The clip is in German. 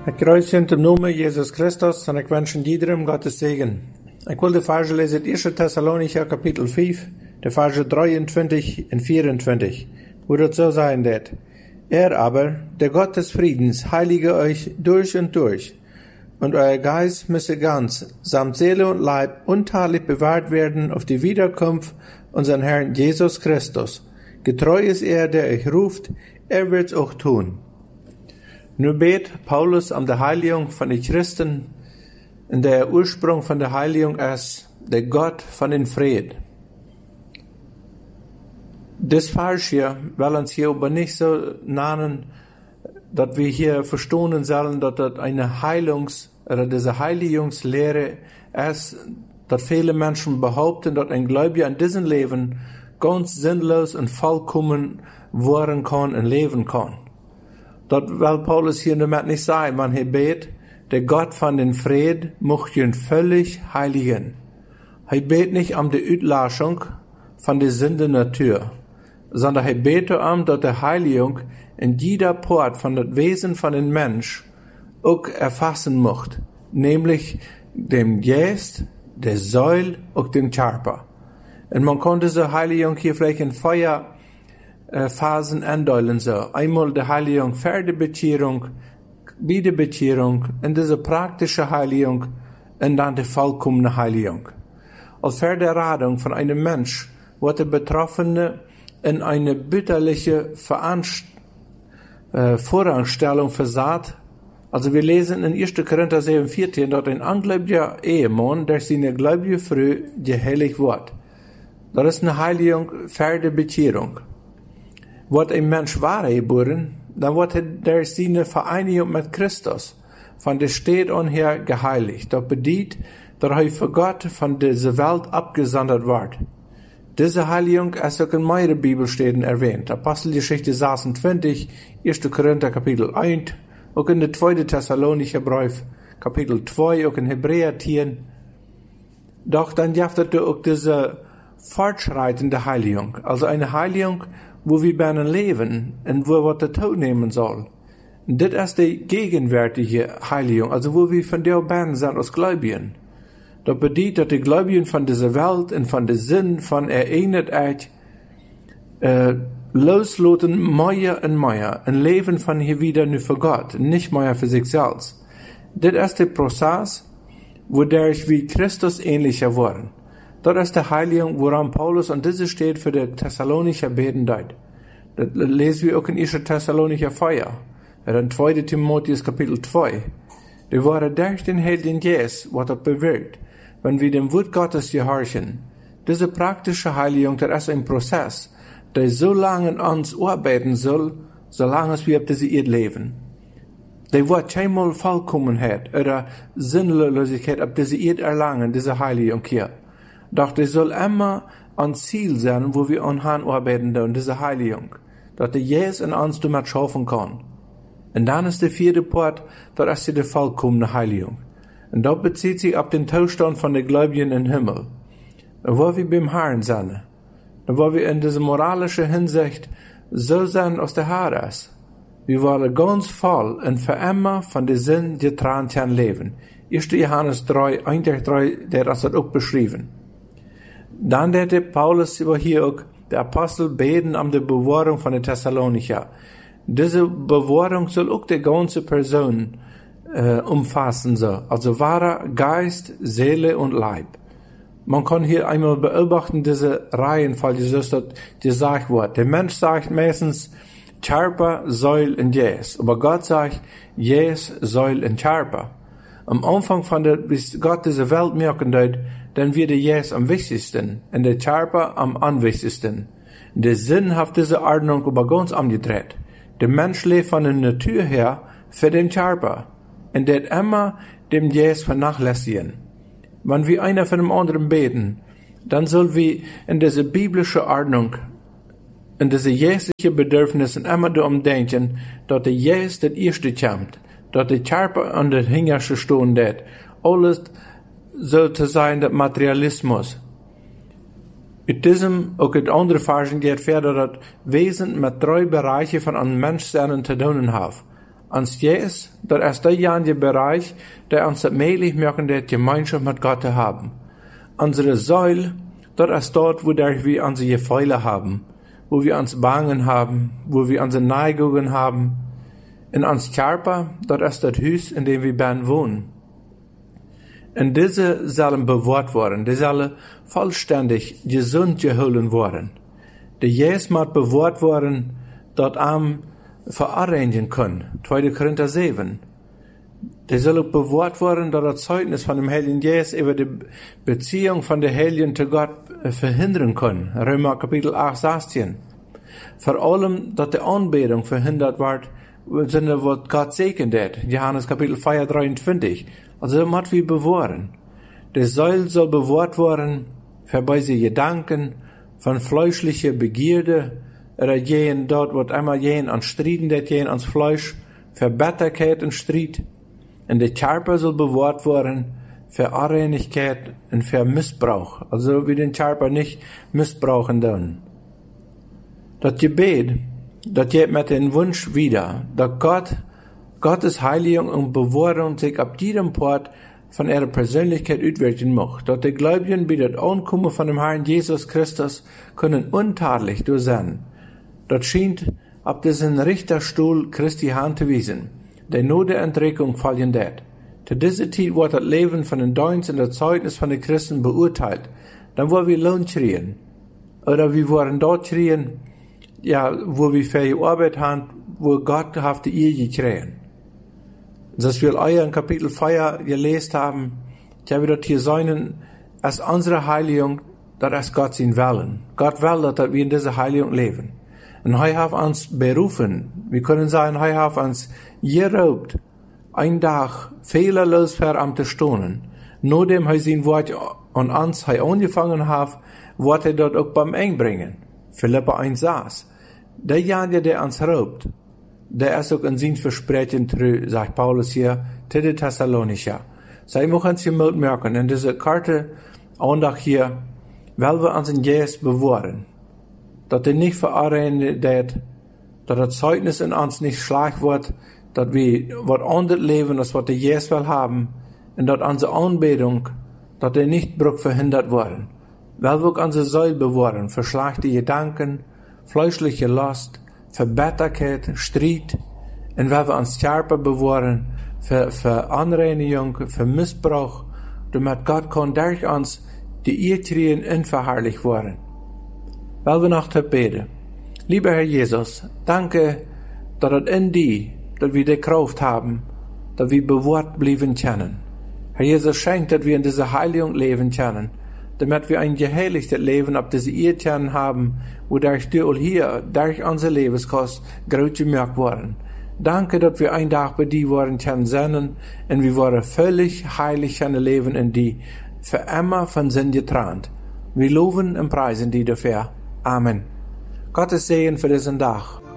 Ik kruis in de naam Jezus Christus en ik wens iedereen Gottes zegen. Ik wil de versen lezen uit 1 Thessalonicher kapitel 5, de versen 23 en 24, wo das so sein wird. Aber, der Gott des Friedens, heilige euch durch und durch, und euer Geist müsse ganz, samt Seele und Leib, untadelig bewahrt werden auf die Wiederkunft unseren Herrn Jesus Christus. Getreu ist der euch ruft, wird's auch tun. Nu bet Paulus om de Heiligung von den Christen, und der Ursprung von der Heiligung ist der Gott von den Fried. Das Vers hier will uns hier aber nicht so nennen, dass wir hier verstehen sollen, dass das eine oder diese Heiligungslehre ist, dass viele Menschen behaupten, dass ein Gläubiger in diesem Leben ganz sinnlos und vollkommen werden kann und leben kann. Das will Paulus hier damit nicht sagen, man hier bet, der Gott von den Fried möcht ihn völlig heiligen. Er bet nicht um die Utlassung von der Sünde Natur, sondern er bete dass die Heiligung in jeder Port von das Wesen von den Mensch auch erfassen mocht, nämlich dem Geist, der Seul und dem Körper. Und man konnte diese Heiligung hier vielleicht in Phasen andeulen so. Einmal die Heiligung vor der Bekehrung, bei der Bekehrung, und diese praktische Heiligung, und dann die vollkommene Heiligung. Als vor der Radung von einem Mensch wird der Betroffene in eine bitterliche Voranstellung versagt. Also wir lesen in 1. Korinther 7,14, dass ein ungläubiger Ehemann, der seine gläubige Frau geheiligt wird. Das ist eine Heiligung vor der Bekehrung. Wird ein Mensch wahre geboren, dann wird der seine Vereinigung mit Christus von der Stadt an her geheiligt. Das bedeutet, dass er für Gott von dieser Welt abgesondert wird. Diese Heiligung ist auch in mehreren Bibelstellen erwähnt. Apostelgeschichte 26, 1. Korinther Kapitel 1, auch in der 2. Thessalonicher Brief Kapitel 2, auch in Hebräer 10. Doch dann gibt es auch diese fortschreitende Heiligung, also eine Heiligung, wo wir bei einem leben und wo wir der Tod nehmen soll. Das ist die gegenwärtige Heiligung, also wo wir von der Band sind als Gläubigen. Das bedeutet, dass die Gläubigen von dieser Welt und von der Sinn von Einigkeit loslassen mehr und mehr und leben von hier wieder nur für Gott, nicht mehr für sich selbst. Das ist der Prozess, wodurch wir Christus ähnlicher werden. Das ist die Heiligung, woran Paulus und diese steht für die Thessalonicher beten deit. Das lesen wir auch in 1. Thessalonicher 4, in 2. Timotheus Kapitel 2. Die waren durch den Heiligen Geist, was das bewirkt, wenn wir dem Wort Gottes gehorchen. Diese praktische Heiligung, das ist ein Prozess, der so lange an uns arbeiten soll, solange wir auf diese Erde leben. Der wird keinmal Vollkommenheit oder Sinnlosigkeit auf diese Erde erlangen, diese Heiligung hier. Doch das soll immer ein Ziel sein, wo wir anhand arbeiten, und diese Heiligung, dass der Jesus in uns damit schaffen kann. Und dann ist der 4. Part, das ist die vollkommene Heiligung. Und das bezieht sich auf den Zustand von den Gläubigen im Himmel. Wo wir beim Herrn sind, wo wir in dieser moralischen Hinsicht so sein aus der Herr ist. Wir wollen ganz voll und für immer von der Sinn getrennt leben. 1. Johannes 3, 1-3, der hat das auch beschrieben. Dann hätte Paulus hier auch der Apostel beten um die Bewahrung von den Thessalonicher. Diese Bewahrung soll auch die ganze Person umfassen, so. Also wahrer Geist, Seele und Leib. Man kann hier einmal beobachten, diese Reihenfolge, so ist das gesagt wird. Der Mensch sagt meistens Körper, Seele und Geist. Aber Gott sagt Geist, Seele und Körper. Am Anfang von der, bis Gott diese Welt merken wird, dann wird der Geist am wichtigsten und der Körper am unwichtigsten. Der Sinn hat diese Ordnung aber ganz umgedreht. Der Mensch lebt von der Natur her für den Körper und der immer dem Geist vernachlässigen. Wenn wir einer von dem anderen beten, dann soll wir in diese biblische Ordnung, in diese geistliche Bedürfnisse immer darum denken, dass der Geist das erste kommt, dass der Körper an der Hingersche stehen wird. Alles so zu sein, der Materialismus. Mit diesem, auch in anderen Versen geht fertig, dass Wesen mit 3 Bereiche von einem Menschsein zu tun haben. Ans Jes, dat is der janje Bereich, der uns het möglich machen, die Gemeinschaft mit Gott zu haben. Unsere Säule, dat ist dort, wo wir unsere Gefühle haben, wo wir uns Bangen haben, wo wir unsere Neigungen haben. In uns Körper, dat ist das Haus, in dem wir ben wohnen. Und diese sollen bewahrt werden, die sollen vollständig gesund geholen werden. Die Jes moet bewahrt werden, dat am verarrangen können. 2. Korinther 7. Die soll auch bewahrt werden, dass das Zeugnis von dem Heiligen Jes über die Beziehung von der Heiligen zu Gott verhindern kann. Römer Kapitel 8, 16. Vor allem, dass die Anbetung verhindert wird, im Sinne, was Gott segnet hat. Johannes Kapitel 4, 23. Also, das muss wir bewahren. Die Säule soll bewahrt werden, für diese Gedanken von fleischlicher Begierde, oder jenen dort, wo einmal jenen an Strieden, dat jenen ans Fleisch, für Bitterkeit und Streit. Und der Körper soll bewahrt werden, für Unreinigkeit und für Missbrauch. Also, wir den Körper nicht missbrauchen dürfen. Das Gebet, das geht mit dem Wunsch wieder, dass Gottes Heiligung und Bewahrung sich ab jedem Port von ihrer Persönlichkeit auswirken macht. Dass die Gläubigen bei der Ankunft von dem Herrn Jesus Christus können untadelig durch sein. Das scheint ab diesen Richterstuhl Christi Hand zu wiesen, der nur der Entreckung fallen wird. Zu dieser Zeit wird das Leben von den Dienst und das Zeugnis von den Christen beurteilt. Dann wollen wir Lohn schreien. Oder wir wollen dort schreien, ja, wo wir für die Arbeit haben, wo Gott hat die Ehe gekriegt. Das wir euer in Kapitel 4 gelesen haben, ja, wir dort hier sein, als unsere Heiligung, das ist Gott sein Willen. Gott will, dass wir in dieser Heiligung leben. Und er hat uns berufen, wir können sagen, er hat uns geraubt, ein Tag fehlerlos verarmte Stunden. Nur dem er sein Wort an uns angefangen hat, wird er dort auch beim Einbringen. Philippa 1 saß. Derjenige, der uns raubt, der ist auch in sein Versprechen treu, sagt Paulus hier, zu den Thessalonicher. Sei muss uns gemalt merken, in dieser Karte, Andacht hier, weil wir uns in Jesus bewahren. Dass er nicht verarbeiten wird, dass das Zeugnis in uns nicht schlecht wird, dass wir was anderes leben, als was der Jesus will haben, und dass unsere Anbetung, dass er nicht verhindert werden. Weil wir unsere Säule bewahren, für schlechte Gedanken, fleischliche Last, für Bitterkeit, Streit, und weil wir uns Körper bewahren, für Anreinigung, für Missbrauch, damit Gott kann durch uns die Ehetrien unverherrlicht werden. Weil wir noch beten. Lieber Herr Jesus, danke, dass es in dir, dass wir die Kraft haben, dass wir bewahrt bleiben können. Herr Jesus, schenkt, dass wir in dieser Heiligung leben können, damit wir ein geheiligtes Leben ab diese Erde haben, wodurch du hier, durch unsere Lebenskost, groß gemerkt worden. Danke, dass wir ein Tag bei dir waren können sein, und wir waren völlig heilig können leben in dir, für immer von Sinn getrennt. Wir loben und preisen dir dafür. Amen. Gottes Segen für diesen Tag.